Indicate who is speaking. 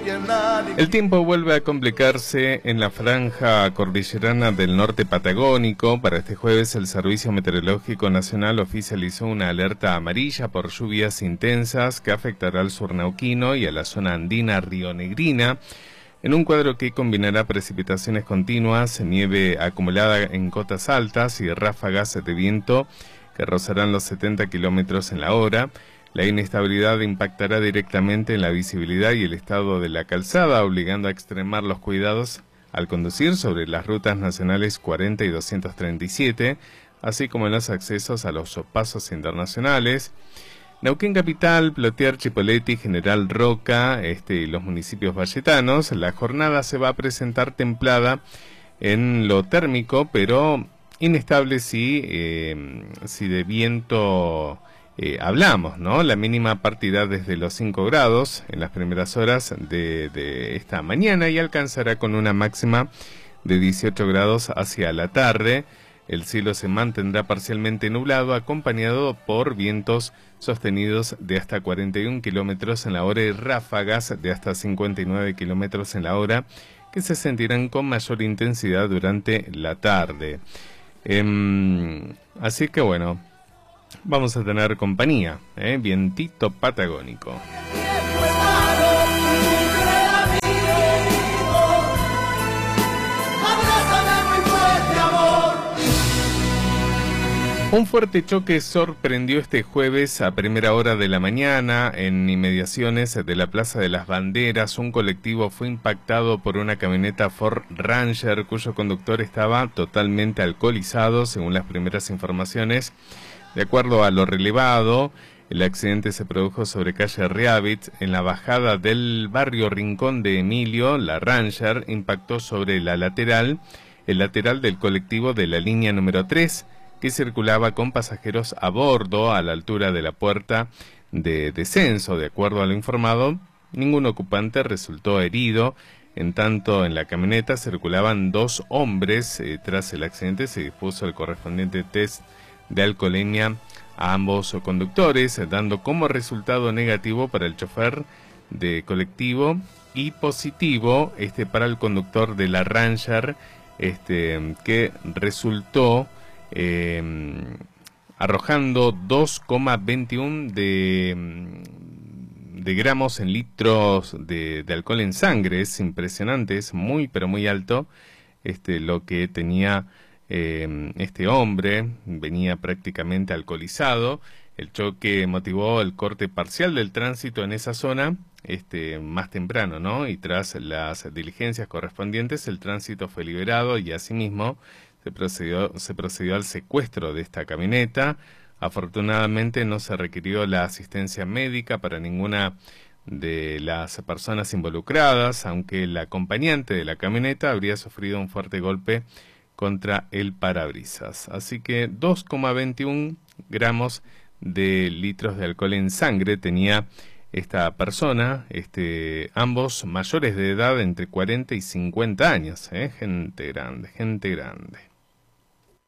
Speaker 1: El tiempo vuelve a complicarse en la franja cordillerana del norte patagónico. Para este jueves, el Servicio Meteorológico Nacional oficializó una alerta amarilla por lluvias intensas que afectará al sur neuquino y a la zona andina rionegrina, en un cuadro que combinará precipitaciones continuas, nieve acumulada en cotas altas y ráfagas de viento que rozarán los 70 kilómetros en la hora. La inestabilidad impactará directamente en la visibilidad y el estado de la calzada, obligando a extremar los cuidados al conducir sobre las rutas nacionales 40 y 237, así como en los accesos a los pasos internacionales. Neuquén Capital, Plotier, Chipoleti, General Roca, y los municipios valletanos. La jornada se va a presentar templada en lo térmico, pero inestable si de viento hablamos, ¿no? La mínima partirá desde los 5 grados en las primeras horas de esta mañana y alcanzará con una máxima de 18 grados hacia la tarde. El cielo se mantendrá parcialmente nublado, acompañado por vientos sostenidos de hasta 41 kilómetros en la hora y ráfagas de hasta 59 kilómetros en la hora, que se sentirán con mayor intensidad durante la tarde. Así que bueno, vamos a tener compañía, vientito patagónico. Un fuerte choque sorprendió este jueves a primera hora de la mañana en inmediaciones de la Plaza de las Banderas. Un colectivo fue impactado por una camioneta Ford Ranger cuyo conductor estaba totalmente alcoholizado, según las primeras informaciones. De acuerdo a lo relevado, el accidente se produjo sobre calle Reavit, en la bajada del barrio Rincón de Emilio. La Ranger impactó sobre el lateral del colectivo de la línea número 3, que circulaba con pasajeros a bordo a la altura de la puerta de descenso. De acuerdo a lo informado, ningún ocupante resultó herido. En tanto, en la camioneta circulaban 2 hombres. Tras el accidente se dispuso el correspondiente test de alcoholemia a ambos conductores, dando como resultado negativo para el chofer de colectivo y positivo para el conductor de la Ranger, que resultó arrojando 2,21 de gramos en litros de alcohol en sangre. Es impresionante, es muy pero muy alto lo que tenía este hombre. Venía prácticamente alcoholizado. El choque motivó el corte parcial del tránsito en esa zona más temprano, ¿no? Y tras las diligencias correspondientes, el tránsito fue liberado y asimismo se procedió al secuestro de esta camioneta. Afortunadamente no se requirió la asistencia médica para ninguna de las personas involucradas, aunque el acompañante de la camioneta habría sufrido un fuerte golpe contra el parabrisas. Así que 2,21 gramos de litros de alcohol en sangre tenía esta persona, ambos mayores de edad, entre 40 y 50 años, gente grande, gente grande.